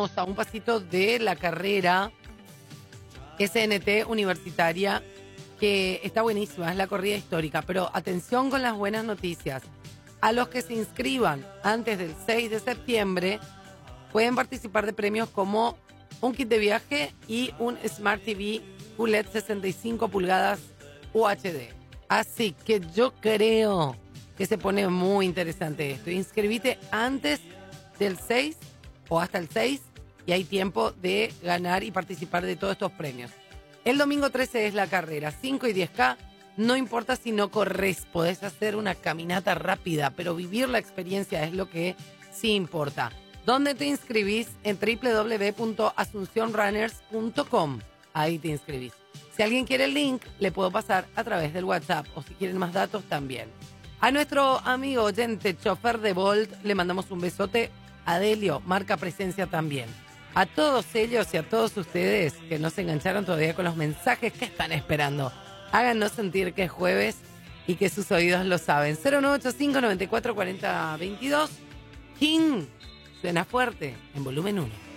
estamos a un pasito de la carrera SNT universitaria, que está buenísima, es la corrida histórica. Pero atención con las buenas noticias. A los que se inscriban antes del 6 de septiembre pueden participar de premios como un kit de viaje y un Smart TV QLED 65 pulgadas UHD. Así que yo creo que se pone muy interesante esto. Inscribite antes del 6 o hasta el 6 y hay tiempo de ganar y participar de todos estos premios. El domingo 13 es la carrera, 5 y 10K. No importa si no corres, podés hacer una caminata rápida, pero vivir la experiencia es lo que sí importa. ¿Dónde te inscribís? En www.asuncionrunners.com. Ahí te inscribís. Si alguien quiere el link, le puedo pasar a través del WhatsApp, o si quieren más datos también. A nuestro amigo oyente, chofer de Bolt, le mandamos un besote. A Delio, marca presencia también. A todos ellos y a todos ustedes que no se engancharon todavía con los mensajes, que están esperando. Háganos sentir que es jueves y que sus oídos lo saben. 0985-944022. King suena fuerte en volumen 1.